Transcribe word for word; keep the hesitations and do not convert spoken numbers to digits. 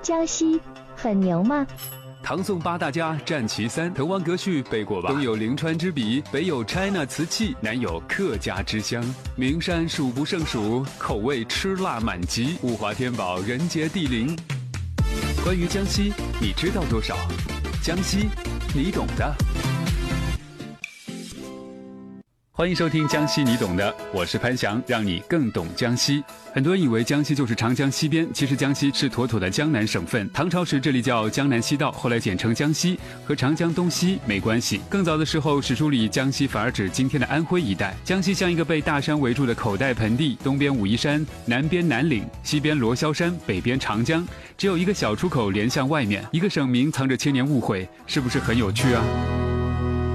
江西很牛吗？ 唐宋八大家占其三，滕王阁序背过吧？东有临川之笔，北有 China 瓷器，南有客家之乡。名山数不胜数，口味吃辣满级，物华天宝，人杰地灵。关于江西，你知道多少？江西，你懂的。欢迎收听江西你懂的，我是潘翔，让你更懂江西。很多人以为江西就是长江西边，其实江西是妥妥的江南省份。唐朝时这里叫江南西道，后来简称江西，和长江东西没关系。更早的时候，史书里江西反而指今天的安徽一带。江西像一个被大山围住的口袋盆地，东边武夷山，南边南岭，西边罗霄山，北边长江，只有一个小出口连向外面。一个省名藏着千年误会，是不是很有趣啊？